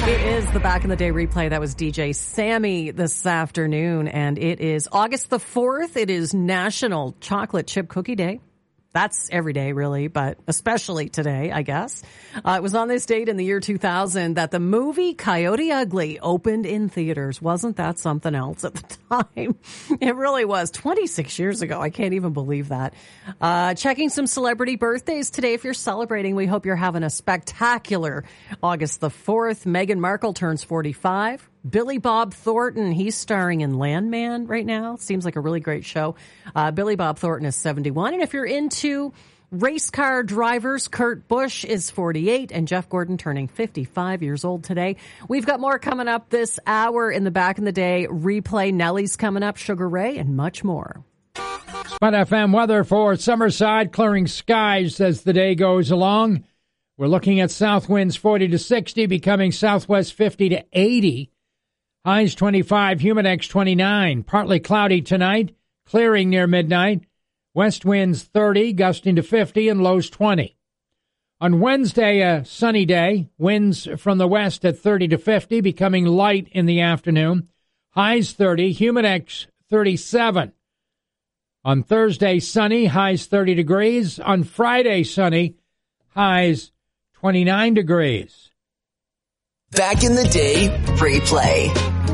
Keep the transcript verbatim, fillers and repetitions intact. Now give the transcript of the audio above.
It is the Back in the Day replay. That was D J Sammy this afternoon, and it is August the fourth. It is National Chocolate Chip Cookie Day. That's every day, really, but especially today, I guess. Uh, it was on this date in the year two thousand that the movie Coyote Ugly opened in theaters. Wasn't that something else at the time? It really was. twenty-six years ago. I can't even believe that. Uh, checking some celebrity birthdays today. If you're celebrating, we hope you're having a spectacular August the fourth. Meghan Markle turns forty-five. Billy Bob Thornton, he's starring in Landman right now. Seems like a really great show. Uh, Billy Bob Thornton is seventy-one. And if you're into race car drivers, Kurt Busch is forty-eight, and Jeff Gordon turning fifty-five years old today. We've got more coming up this hour in the Back in the Day replay. Nellie's coming up, Sugar Ray, and much more. Spot F M weather for Summerside, clearing skies as the day goes along. We're looking at south winds forty to sixty, becoming southwest fifty to eighty. Highs twenty-five, Humidex twenty-nine. Partly cloudy tonight, clearing near midnight. West winds thirty, gusting to fifty, and lows twenty. On Wednesday, a sunny day. Winds from the west at thirty to fifty, becoming light in the afternoon. Highs thirty, Humidex thirty-seven. On Thursday, sunny, highs thirty degrees. On Friday, sunny, highs twenty-nine degrees. Back in the Day replay.